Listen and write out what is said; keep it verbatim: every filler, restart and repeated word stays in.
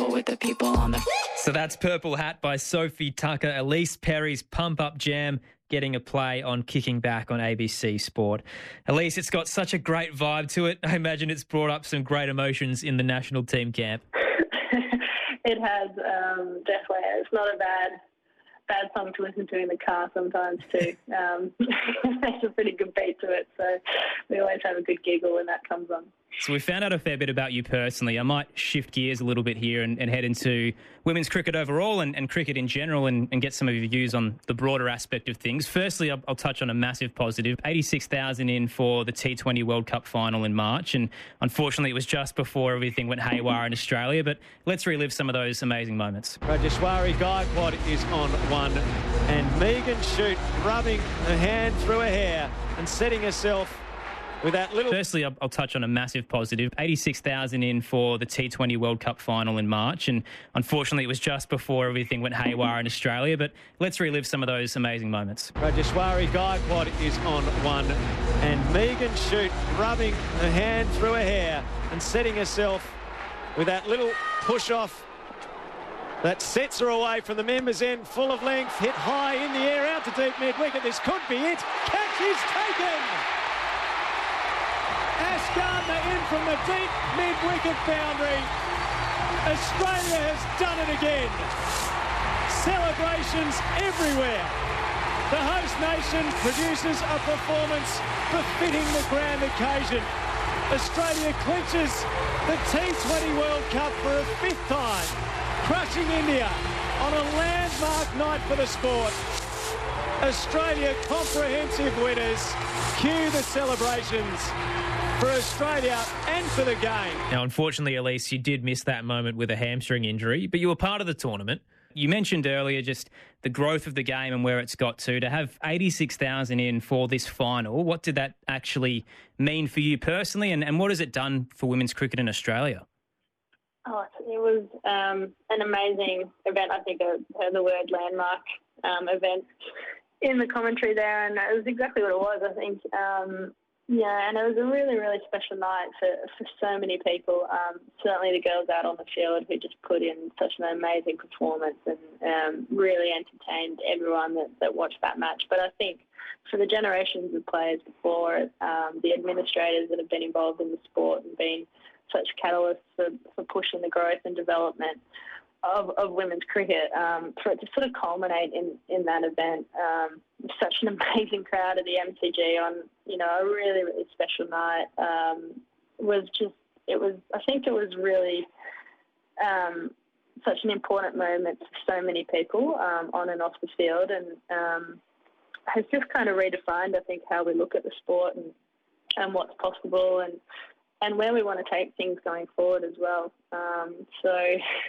people with the people on the... So that's Purple Hat by Sophie Tucker. Elise Perry's Pump Up Jam getting a play on Kicking Back on A B C Sport. Elise, it's got such a great vibe to it. I imagine it's brought up some great emotions in the national team camp. It has, um, definitely. It's not a bad bad song to listen to in the car sometimes too. Um, there's a pretty good beat to it, so we always have a good giggle when that comes on. So we found out a fair bit about you personally. I might shift gears a little bit here and, and head into women's cricket overall and, and cricket in general and, and get some of your views on the broader aspect of things. Firstly, I'll, I'll touch on a massive positive. eighty-six thousand in for the T twenty World Cup final in March, and unfortunately it was just before everything went haywire in Australia, but let's relive some of those amazing moments. Rajeshwari Gaikwad is on one, and Megan Shute rubbing her hand through her hair and setting herself with that little... Firstly, I'll, I'll touch on a massive positive. eighty-six thousand in for the T twenty World Cup final in March, and unfortunately it was just before everything went haywire in Australia, but let's relive some of those amazing moments. Rajeshwari Gaikwad is on one, and Megan Shute rubbing her hand through her hair and setting herself with that little push-off that sets her away from the members' end, full of length, hit high in the air, out to deep mid-wicket. This could be it. Catch is taken! Ash Gardner in from the deep mid-wicket boundary. Australia has done it again. Celebrations everywhere. The host nation produces a performance befitting the grand occasion. Australia clinches the T twenty World Cup for a fifth time, crushing India on a landmark night for the sport. Australia comprehensive winners. Cue the celebrations for Australia and for the game. Now, unfortunately, Elise, you did miss that moment with a hamstring injury, but you were part of the tournament. You mentioned earlier just the growth of the game and where it's got to. To have eighty-six thousand in for this final, what did that actually mean for you personally, and, and what has it done for women's cricket in Australia? Oh, it was um, an amazing event. I think I heard the word landmark um, event in the commentary there, and it was exactly what it was, I think. Um, yeah, and it was a really, really special night for, for so many people. Um, certainly the girls out on the field who just put in such an amazing performance and um, really entertained everyone that, that watched that match. But I think for the generations of players before it, um, the administrators that have been involved in the sport and been such catalysts for, for pushing the growth and development of, of women's cricket, um, for it to sort of culminate in, in that event, um, such an amazing crowd at the M C G on, you know, a really, really special night, um, was just, it was, I think it was really um, such an important moment for so many people um, on and off the field, and um, has just kind of redefined, I think, how we look at the sport and, and what's possible and, and where we want to take things going forward as well. Um, so